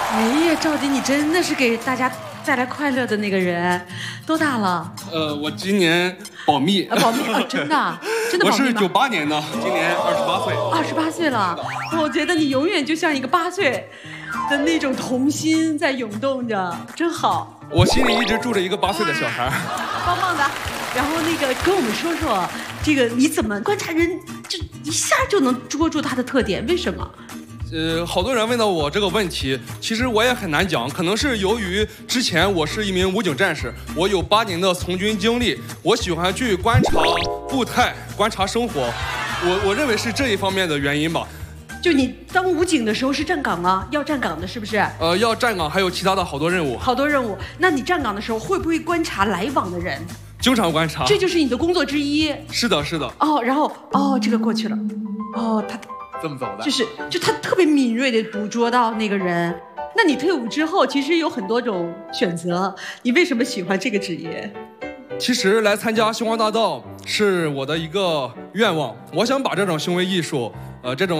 哎呀，赵迪，你真的是给大家带来快乐的那个人。多大了？ 我今年保密。 保密啊，真的真的保密吗？ 我是98年的，今年28岁。 28岁了，我觉得你永远就像一个8岁的那种童心在涌动着，真好。 我心里一直住着一个8岁的小孩。 棒棒的。然后那个跟我们说说，这个你怎么观察人，就一下就能捉住他的特点？为什么？ 好多人问到我这个问题，其实我也很难讲，可能是由于之前我是一名武警战士，我有8年的从军经历，我喜欢去观察步态，观察生活，我认为是这一方面的原因吧。 就你当武警的时候是站岗啊，要站岗的是不是？ 要站岗，还有其他的好多任务。 好多任务，那你站岗的时候会不会观察来往的人？ 经常观察， 这就是你的工作之一。 是的，是的。 哦，然后这个过去了，他这么走的， 就他特别敏锐地捕捉到那个人。那你退伍之后，其实有很多种选择，你为什么喜欢这个职业？ 其实来参加星光大道是我的一个愿望，我想把这种行为艺术，这种